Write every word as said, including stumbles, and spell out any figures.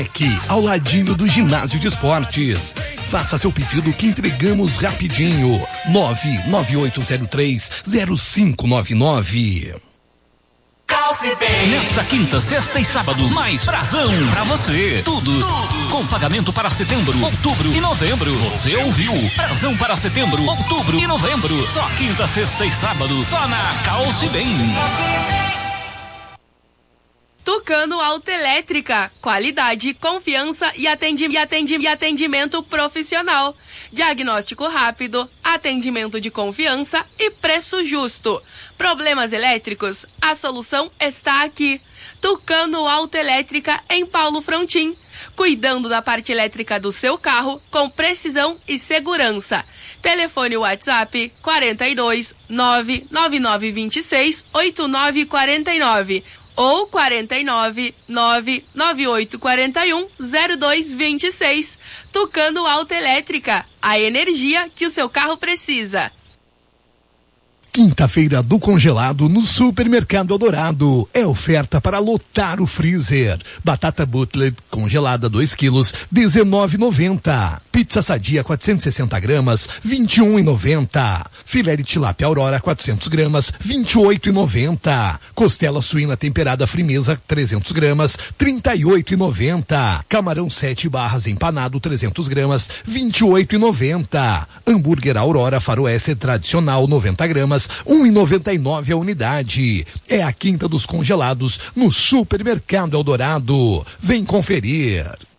Aqui, ao ladinho do ginásio de esportes. Faça seu pedido que entregamos rapidinho. nove nove oito zero três zero cinco nove nove. Calce Bem. Nesta quinta, sexta e sábado, mais Frazão pra você. Tudo, tudo com pagamento para setembro, outubro e novembro. Você ouviu? Frazão para setembro, outubro e novembro. Só quinta, sexta e sábado, só na Calce Bem. Tucano Autoelétrica, qualidade, confiança e, atendi e, atendi e atendimento profissional. Diagnóstico rápido, atendimento de confiança e preço justo. Problemas elétricos? A solução está aqui. Tucano Autoelétrica em Paulo Frontin. Cuidando da parte elétrica do seu carro com precisão e segurança. Telefone WhatsApp quarenta e dois, nove nove nove dois seis, oito nove quatro nove. Ou quarenta e nove, nove nove oito quatro um, zero dois dois seis. Tucano Autoelétrica, a energia que o seu carro precisa. Quinta-feira do congelado no Supermercado Eldorado. É oferta para lotar o freezer. Batata Butlet congelada dois quilos, dezenove reais e noventa centavos. Pizza Sadia quatrocentos e sessenta gramas, vinte e um reais e noventa centavos. Filé de tilápia Aurora quatrocentos gramas, vinte e oito reais e noventa centavos. Costela suína temperada Frimeza trezentos gramas, trinta e oito reais e noventa centavos. Camarão sete barras empanado trezentos gramas, vinte e oito reais e noventa centavos. Hambúrguer Aurora Faroeste tradicional noventa gramas, um real e noventa e nove centavos a unidade. É a quinta dos congelados no Supermercado Eldorado. Vem conferir.